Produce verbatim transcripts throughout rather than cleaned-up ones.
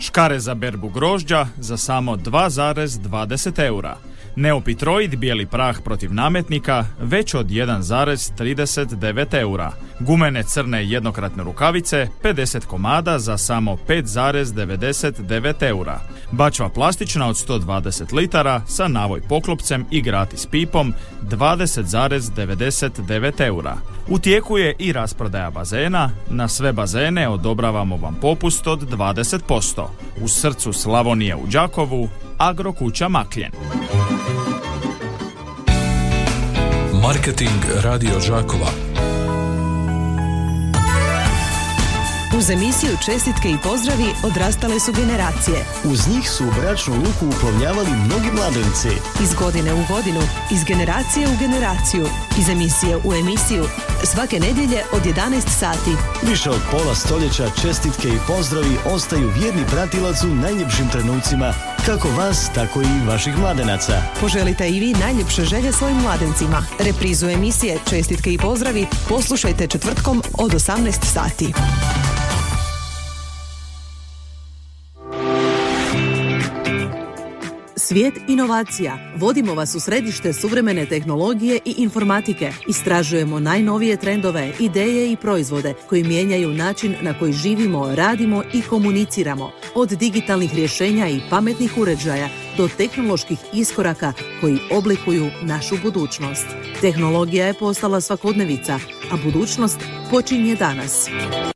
Škare za berbu grožđa za samo dva zarez dvadeset eura. Neopitroid bijeli prah protiv nametnika već od jedan zarez trideset devet eura. Gumene crne jednokratne rukavice pedeset komada za samo pet zarez devedeset devet eura. Bačva plastična od sto dvadeset litara sa navoj poklopcem i gratis pipom dvadeset zarez devedeset devet eura. U tijeku je i rasprodaja bazena. Na sve bazene odobravamo vam popust od dvadeset posto. U srcu Slavonije u Đakovu, Agrokuća Makljen. Marketing Radio Đakova. Uz emisiju Čestitke i pozdravi odrastale su generacije. Uz njih su u bračnu luku uplovljavali mnogi mladunci. Iz godine u godinu, iz generacije u generaciju, iz emisije u emisiju. Svake nedjelje od jedanaest sati. Više od pola stoljeća čestitke i pozdravi ostaju vjerni pratilac u najljepšim trenucima, kako vas, tako i vaših mladenaca. Poželite i vi najljepše želje svojim mladencima. Reprizu emisije Čestitke i pozdravi poslušajte četvrtkom od osamnaest sati. Svijet inovacija. Vodimo vas u središte suvremene tehnologije i informatike. Istražujemo najnovije trendove, ideje i proizvode koji mijenjaju način na koji živimo, radimo i komuniciramo. Od digitalnih rješenja i pametnih uređaja do tehnoloških iskoraka koji oblikuju našu budućnost. Tehnologija je postala svakodnevica, a budućnost počinje danas.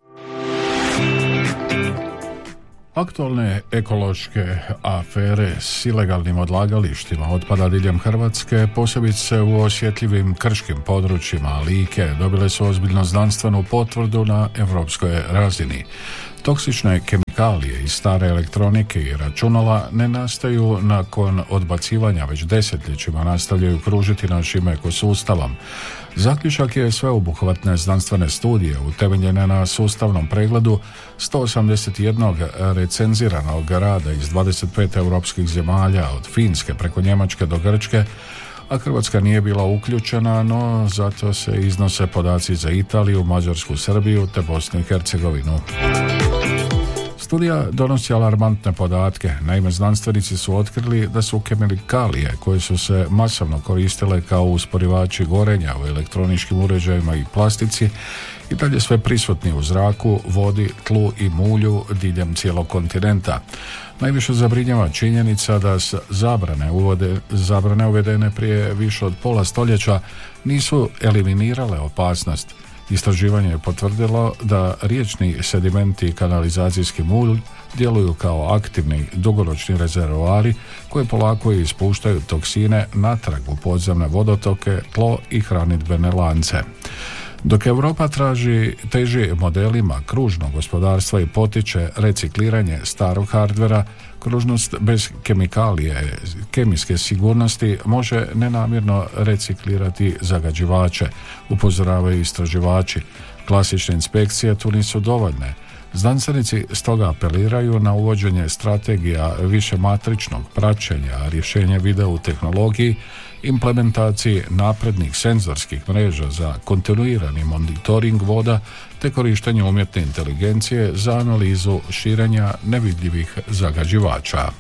Aktualne ekološke afere s ilegalnim odlagalištima otpada diljem Hrvatske, posebice u osjetljivim krškim područjima Like, dobile su ozbiljno znanstvenu potvrdu na europskoj razini. Toksične kemikalije iz stare elektronike i računala ne nastaju nakon odbacivanja, već desetljećima nastavljaju kružiti našim ekosustavom. Zaključak je sveobuhvatne znanstvene studije utemeljene na sustavnom pregledu sto osamdeset jedan recenziranog rada iz dvadeset pet europskih zemalja, od Finske preko Njemačke do Grčke, a Hrvatska nije bila uključena, no zato se iznose podaci za Italiju, Mađarsku, Srbiju te Bosnu i Hercegovinu. Studija donosi alarmantne podatke. Naime, znanstvenici su otkrili da su kemikalije koje su se masovno koristile kao usporivači gorenja u elektroničkim uređajima i plastici i dalje sve prisutni u zraku, vodi, tlu i mulju diljem cijelog kontinenta. Najviše zabrinjava činjenica da s zabrane, uvode, zabrane uvedene prije više od pola stoljeća nisu eliminirale opasnost. Istraživanje je potvrdilo da riječni sedimenti i kanalizacijski mulj djeluju kao aktivni dugoročni rezervoari koji polako ispuštaju toksine natrag u podzemne vodotoke, tlo i hranidbene lance. Dok Europa traži teži modelima kružnog gospodarstva i potiče recikliranje starog hardvera, kružnost bez kemikalije, kemijske sigurnosti može nenamjerno reciklirati zagađivače, upozoravaju istraživači. Klasične inspekcije tu nisu dovoljne. Znanstvenici stoga apeliraju na uvođenje strategija višematričnog praćenja, rješenje video u tehnologiji, implementaciji naprednih senzorskih mreža za kontinuirani monitoring voda te korištenje umjetne inteligencije za analizu širenja nevidljivih zagađivača.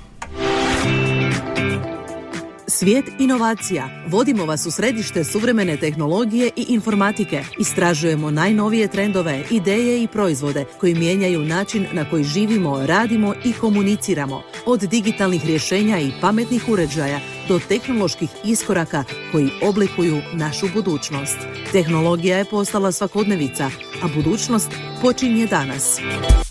Svijet inovacija. Vodimo vas u središte suvremene tehnologije i informatike. Istražujemo najnovije trendove, ideje i proizvode koji mijenjaju način na koji živimo, radimo i komuniciramo. Od digitalnih rješenja i pametnih uređaja do tehnoloških iskoraka koji oblikuju našu budućnost. Tehnologija je postala svakodnevica, a budućnost počinje danas.